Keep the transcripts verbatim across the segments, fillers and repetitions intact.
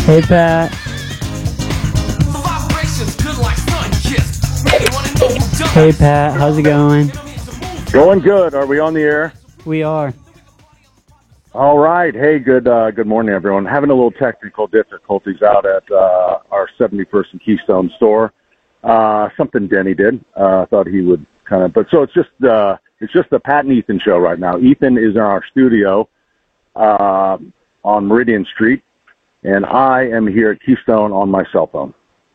Hey, Pat. Hey, Pat. How's it going? Going good. Are we on the air? We are. All right. Hey, good uh, good morning, everyone. Having a little technical difficulties out at uh, our seventy-first and Keystone store. Uh, something Denny did. I uh, thought he would kind of, but so it's just uh, it's just the Pat and Ethan show right now. Ethan is in our studio uh, on Meridian Street, and I am here at Keystone on my cell phone.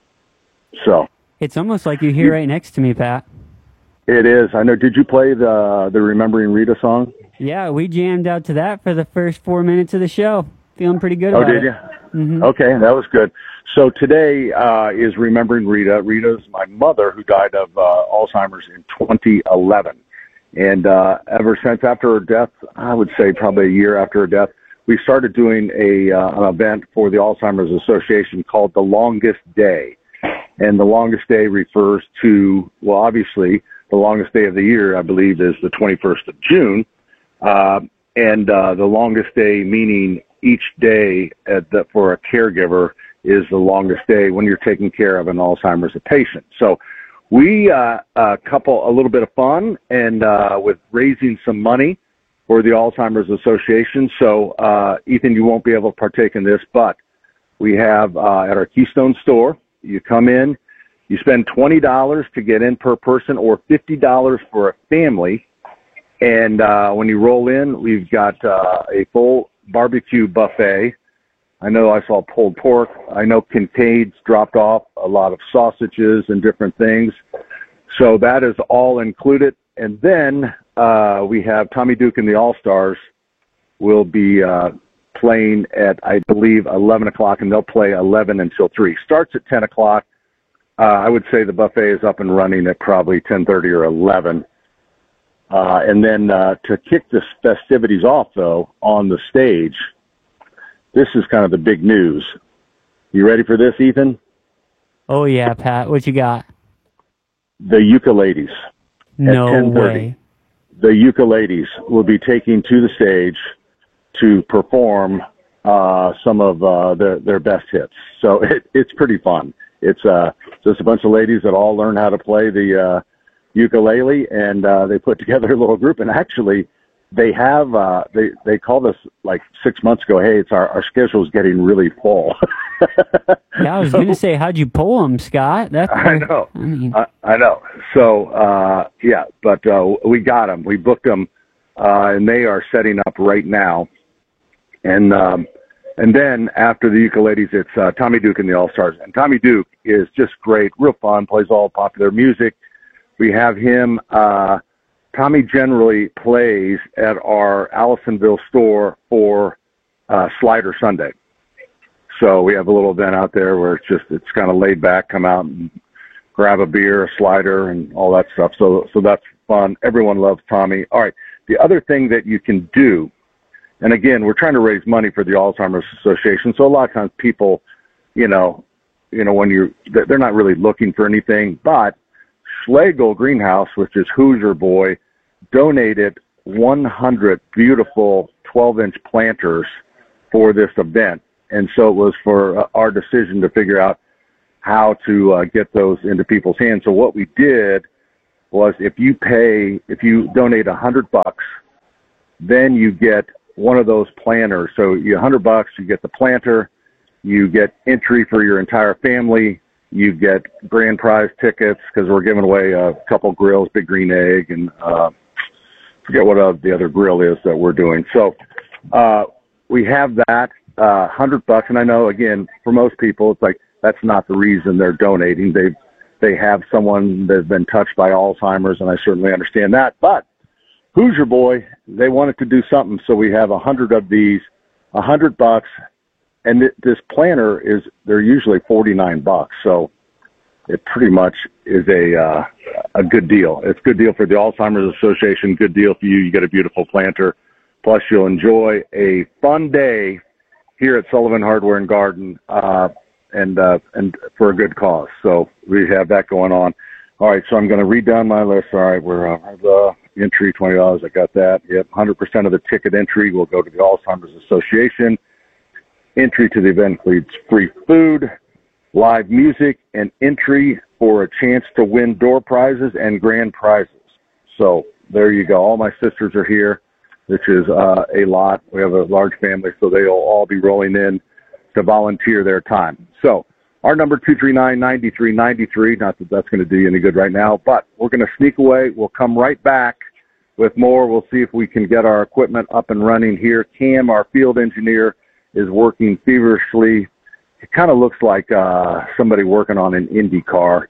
So it's almost like you're here right next to me, Pat. It is. I know. Did you play the the Remembering Rita song? Yeah, we jammed out to that for the first four minutes of the show. Feeling pretty good oh, about it. Oh, did you? Mm-hmm. Okay, that was good. So today uh, is Remembering Rita. Rita's my mother, who died of uh, Alzheimer's in twenty eleven. And uh, ever since after her death, I would say probably a year after her death, we started doing a uh, an event for the Alzheimer's Association called The Longest Day. And the longest day refers to, well, obviously, the longest day of the year, I believe, is the twenty-first of June. Uh, and uh, the longest day meaning each day at the, for a caregiver is the longest day when you're taking care of an Alzheimer's patient. So we uh, uh, couple a little bit of fun and uh, with raising some money for the Alzheimer's Association. So, uh, Ethan, you won't be able to partake in this, but we have uh, at our Keystone store, you come in, you spend twenty dollars to get in per person or fifty dollars for a family. And uh, when you roll in, we've got uh, a full barbecue buffet. I know I saw pulled pork. I know Kincaid's dropped off a lot of sausages and different things. So that is all included. And then uh, we have Tommy Duke and the All-Stars will be uh, playing at, I believe, eleven o'clock, and they'll play eleven until three. Starts at ten o'clock. Uh, I would say the buffet is up and running at probably ten thirty or eleven. Uh, and then uh, to kick the festivities off, though, on the stage, this is kind of the big news. You ready for this, Ethan? Oh, yeah, Pat. What you got? The ukuleles. No at ten thirty. Way. The ukuleles will be taking to the stage to perform uh, some of uh, their, their best hits. So it, it's pretty fun. It's uh, just a bunch of ladies that all learn how to play the uh, ukulele, and uh, they put together a little group. And actually, they have uh, they they called us like six months ago. Hey, it's our our schedule's getting really full. Yeah, I was so, going to say, how'd you pull them, Scott? That's I know, I mean, I, I know. So uh, yeah, but uh, we got them. We booked them, uh, and they are setting up right now. And um, and then after the ukuleles, it's uh, Tommy Duke and the All-Stars. And Tommy Duke is just great, real fun, plays all popular music. We have him. Uh, Tommy generally plays at our Allisonville store for uh, Slider Sunday. So we have a little event out there where it's just, it's kind of laid back, come out and grab a beer, a slider, and all that stuff. So, so that's fun. Everyone loves Tommy. All right. The other thing that you can do, and again, we're trying to raise money for the Alzheimer's Association. So a lot of times people, you know, you know, when you're, they're not really looking for anything, but Schlegel Greenhouse, which is Hoosier Boy, donated one hundred beautiful twelve inch planters for this event. And so it was for our decision to figure out how to uh, get those into people's hands. So what we did was if you pay, if you donate a hundred bucks, then you get one of those planters. So you a hundred bucks, you get the planter, you get entry for your entire family, you get grand prize tickets because we're giving away a couple grills, Big Green Egg, and uh, forget what uh, the other grill is that we're doing. So uh, we have that. Uh, hundred bucks, and I know again for most people it's like that's not the reason they're donating. They they have someone that's been touched by Alzheimer's, and I certainly understand that. But Hoosier Boy, they wanted to do something, so we have a hundred of these, a hundred bucks, and th- this planter is they're usually forty nine bucks, so it pretty much is a uh, a good deal. It's a good deal for the Alzheimer's Association. Good deal for you. You get a beautiful planter, plus you'll enjoy a fun day here at Sullivan Hardware and Garden, uh, and uh, and for a good cause. So we have that going on. All right, so I'm going to read down my list. All right, we're uh, the entry twenty dollars. I got that. Yep, one hundred percent of the ticket entry will go to the Alzheimer's Association. Entry to the event includes free food, live music, and entry for a chance to win door prizes and grand prizes. So there you go. All my sisters are here, which is uh, a lot. We have a large family, so they'll all be rolling in to volunteer their time. So our number, two three nine, nine three nine three, not that that's going to do you any good right now, but we're going to sneak away. We'll come right back with more. We'll see if we can get our equipment up and running here. Cam, our field engineer, is working feverishly. It kind of looks like uh, somebody working on an Indy car,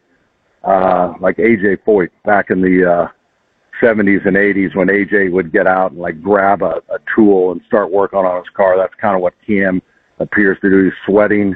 uh, like A J Foyt back in the uh, seventies and eighties when A J would get out and like grab a, a tool and start working on his car. That's kind of what Cam appears to do. He's sweating.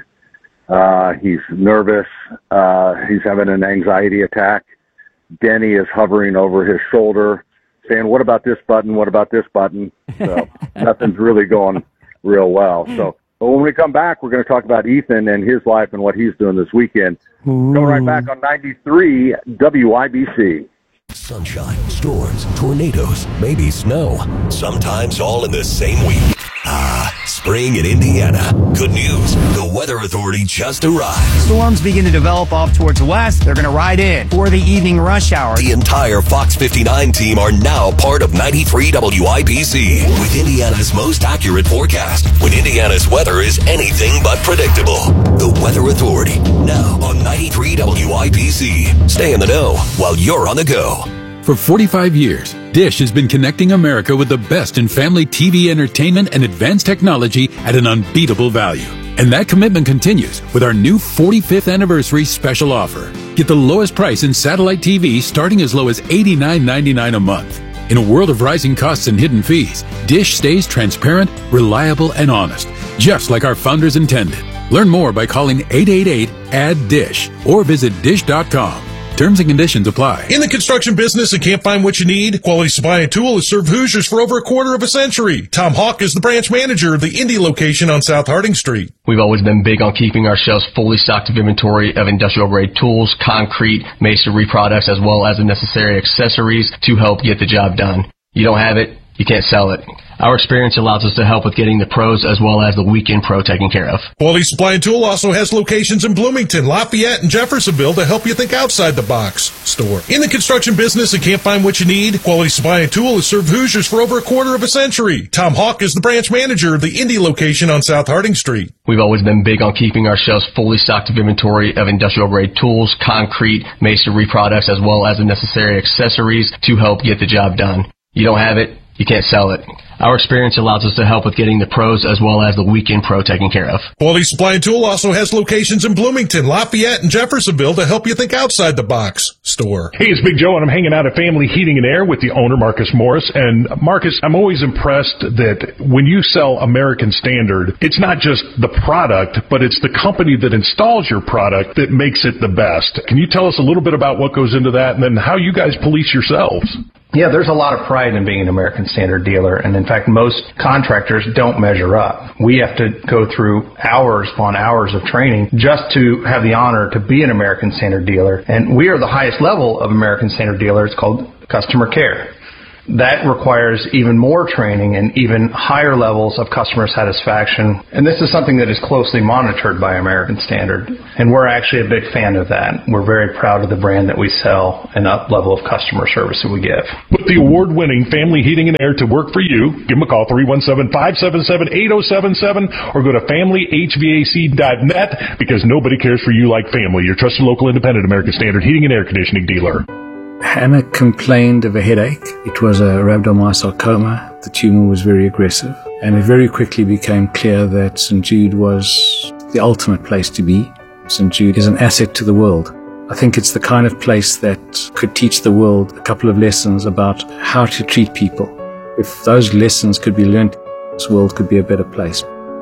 Uh, he's nervous. Uh, he's having an anxiety attack. Denny is hovering over his shoulder saying, what about this button? What about this button? So nothing's really going real well. So, but when we come back, we're going to talk about Ethan and his life and what he's doing this weekend. Ooh. Going right back on ninety-three W I B C. Sunshine, storms, tornadoes, maybe snow. Sometimes all in the same week. Ah, spring in Indiana. Good news. The Weather Authority just arrived. Storms begin to develop off towards the west. They're going to ride in for the evening rush hour. The entire Fox fifty-nine team are now part of ninety-three W I B C with Indiana's most accurate forecast. When Indiana's weather is anything but predictable. The Weather Authority, now on ninety-three W I B C. Stay in the know while you're on the go. For forty-five years, Dish has been connecting America with the best in family T V entertainment and advanced technology at an unbeatable value. And that commitment continues with our new forty-fifth anniversary special offer. Get the lowest price in satellite T V starting as low as eighty-nine ninety-nine a month. In a world of rising costs and hidden fees, Dish stays transparent, reliable, and honest, just like our founders intended. Learn more by calling eight eight eight, A D D D I S H or visit dish dot com. Terms and conditions apply. In the construction business and can't find what you need? Quality Supply and Tool has served Hoosiers for over a quarter of a century. Tom Hawk is the branch manager of the Indy location on South Harding Street. We've always been big on keeping our shelves fully stocked of inventory of industrial-grade tools, concrete, masonry products, as well as the necessary accessories to help get the job done. You don't have it, you can't sell it. Our experience allows us to help with getting the pros as well as the weekend pro taken care of. Quality Supply and Tool also has locations in Bloomington, Lafayette, and Jeffersonville to help you think outside the box. Store. In the construction business and can't find what you need? Quality Supply and Tool has served Hoosiers for over a quarter of a century. Tom Hawk is the branch manager of the Indy location on South Harding Street. We've always been big on keeping our shelves fully stocked of inventory of industrial-grade tools, concrete, masonry products, as well as the necessary accessories to help get the job done. You don't have it, you can't sell it. Our experience allows us to help with getting the pros as well as the weekend pro taken care of. Quality Supply and Tool also has locations in Bloomington, Lafayette, and Jeffersonville to help you think outside the box. Store. Hey, it's Big Joe, and I'm hanging out at Family Heating and Air with the owner, Marcus Morris. And Marcus, I'm always impressed that when you sell American Standard, it's not just the product, but it's the company that installs your product that makes it the best. Can you tell us a little bit about what goes into that and then how you guys police yourselves? Yeah, there's a lot of pride in being an American Standard dealer, and in fact, most contractors don't measure up. We have to go through hours upon hours of training just to have the honor to be an American Standard dealer, and we are the highest level of American Standard dealer. It's called customer care. That requires even more training and even higher levels of customer satisfaction. And this is something that is closely monitored by American Standard. And we're actually a big fan of that. We're very proud of the brand that we sell and the level of customer service that we give. Put the award-winning Family Heating and Air to work for you. Give them a call, three one seven, five seven seven, eight zero seven seven, or go to family h v a c dot net because nobody cares for you like family. Your trusted local independent American Standard Heating and Air Conditioning dealer. Hannah complained of a headache. It was a rhabdomyosarcoma. The tumor was very aggressive, and it very quickly became clear that Saint Jude was the ultimate place to be. Saint Jude is an asset to the world. I think it's the kind of place that could teach the world a couple of lessons about how to treat people. If those lessons could be learned, this world could be a better place.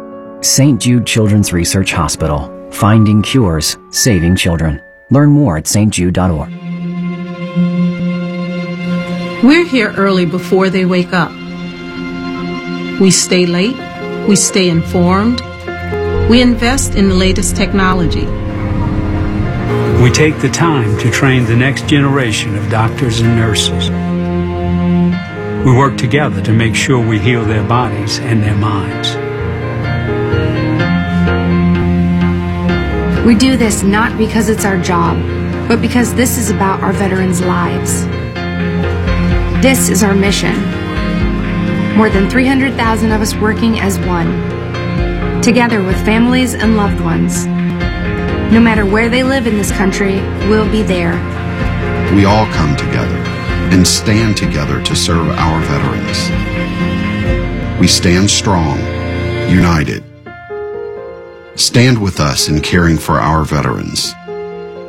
Saint Jude Children's Research Hospital. Finding cures, saving children. Learn more at s t jude dot org. We're here early before they wake up. We stay late. We stay informed. We invest in the latest technology. We take the time to train the next generation of doctors and nurses. We work together to make sure we heal their bodies and their minds. We do this not because it's our job, but because this is about our veterans' lives. This is our mission. More than three hundred thousand of us working as one, together with families and loved ones. No matter where they live in this country, we'll be there. We all come together and stand together to serve our veterans. We stand strong, united. Stand with us in caring for our veterans.